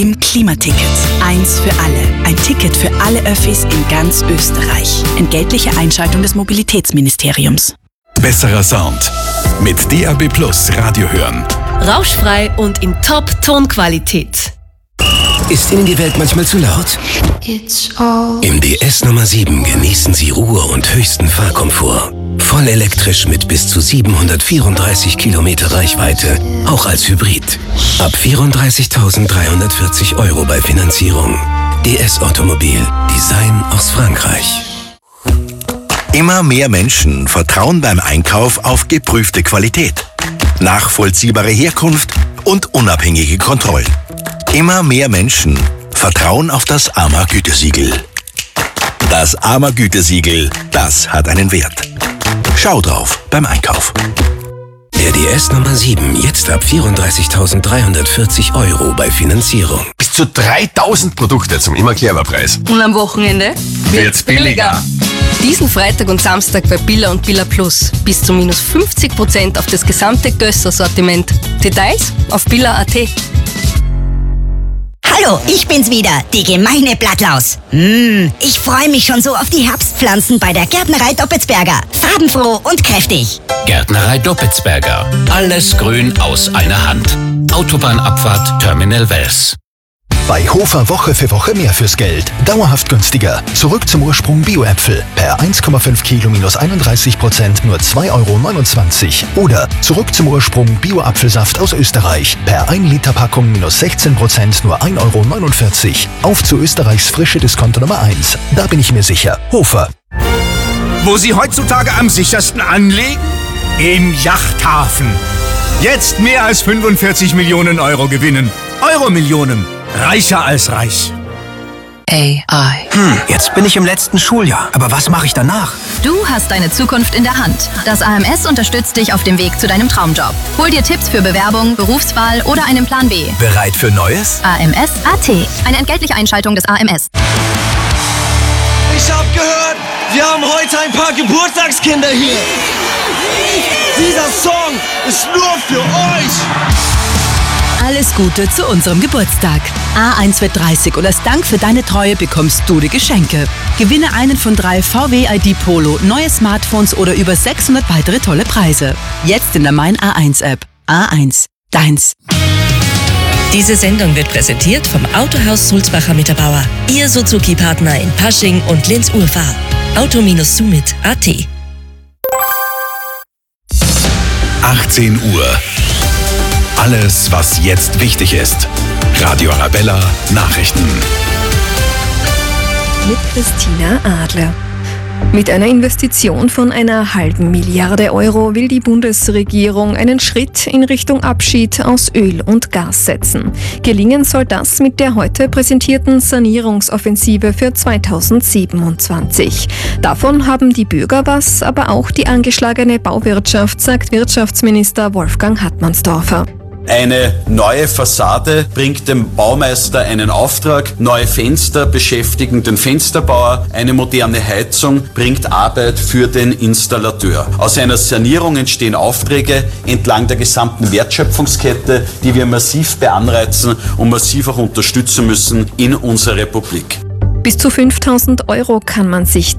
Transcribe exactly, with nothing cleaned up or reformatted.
im Klimaticket. Eins für alle. Ein Ticket für alle Öffis in ganz Österreich. Entgeltliche Einschaltung des Mobilitätsministeriums. Besserer Sound. Mit D A B Plus Radio hören. Rauschfrei und in Top-Tonqualität. Ist Ihnen die Welt manchmal zu laut? Im D S Nummer sieben genießen Sie Ruhe und höchsten Fahrkomfort. Voll elektrisch mit bis zu siebenhundertvierunddreißig Kilometer Reichweite, auch als Hybrid. Ab vierunddreißigtausenddreihundertvierzig Euro bei Finanzierung. D S Automobil. Design aus Frankreich. Immer mehr Menschen vertrauen beim Einkauf auf geprüfte Qualität, nachvollziehbare Herkunft und unabhängige Kontrollen. Immer mehr Menschen vertrauen auf das A M A-Gütesiegel. Das A M A-Gütesiegel, das hat einen Wert. Schau drauf beim Einkauf. Der D S Nummer sieben, jetzt ab vierunddreißigtausenddreihundertvierzig Euro bei Finanzierung. Bis zu dreitausend Produkte zum immer clever Preis. Und am Wochenende wird's billiger. Diesen Freitag und Samstag bei Billa und Billa Plus. Bis zu minus fünfzig Prozent auf das gesamte Gösser-Sortiment. Details auf billa punkt at. Hallo, ich bin's wieder, die gemeine Blattlaus. Mmh, ich freue mich schon so auf die Herbstpflanzen bei der Gärtnerei Doppelsberger. Farbenfroh und kräftig. Gärtnerei Doppelsberger. Alles grün aus einer Hand. Autobahnabfahrt Terminal Wels. Bei Hofer Woche für Woche mehr fürs Geld. Dauerhaft günstiger. Zurück zum Ursprung Bio-Äpfel. Per eins Komma fünf Kilo minus einunddreißig Prozent nur zwei Euro neunundzwanzig. Oder zurück zum Ursprung Bio-Apfelsaft aus Österreich. Per ein Liter Packung minus sechzehn Prozent nur ein Euro neunundvierzig. Auf zu Österreichs frische Discounter Nummer eins. Da bin ich mir sicher. Hofer. Wo Sie heutzutage am sichersten anlegen? Im Yachthafen. Jetzt mehr als fünfundvierzig Millionen Euro gewinnen. Euro-Millionen. Reicher als reich. A I. Hm, jetzt bin ich im letzten Schuljahr. Aber was mache ich danach? Du hast deine Zukunft in der Hand. Das A M S unterstützt dich auf dem Weg zu deinem Traumjob. Hol dir Tipps für Bewerbung, Berufswahl oder einen Plan B. Bereit für Neues? A M S punkt a t. Eine entgeltliche Einschaltung des A M S. Ich hab gehört, wir haben heute ein paar Geburtstagskinder hier. Dieser Song ist nur für euch. Alles Gute zu unserem Geburtstag. A eins wird dreißig und als Dank für deine Treue bekommst du die Geschenke. Gewinne einen von drei V W I D Polo, neue Smartphones oder über sechshundert weitere tolle Preise. Jetzt in der Mein A eins App. A eins. Deins. Diese Sendung wird präsentiert vom Autohaus Sulzbacher Mitterbauer. Ihr Suzuki-Partner in Pasching und Linz-Urfahr. Auto-Sumit punkt a t. achtzehn Uhr. Alles, was jetzt wichtig ist. Radio Arabella Nachrichten. Mit Christina Adler. Mit einer Investition von einer halben Milliarde Euro will die Bundesregierung einen Schritt in Richtung Abschied aus Öl und Gas setzen. Gelingen soll das mit der heute präsentierten Sanierungsoffensive für zweitausendsiebenundzwanzig. Davon haben die Bürger was, aber auch die angeschlagene Bauwirtschaft, sagt Wirtschaftsminister Wolfgang Hartmannsdorfer. Eine neue Fassade bringt dem Baumeister einen Auftrag, neue Fenster beschäftigen den Fensterbauer, eine moderne Heizung bringt Arbeit für den Installateur. Aus einer Sanierung entstehen Aufträge entlang der gesamten Wertschöpfungskette, die wir massiv beanreizen und massiv auch unterstützen müssen in unserer Republik. Bis zu fünftausend Euro kann man sich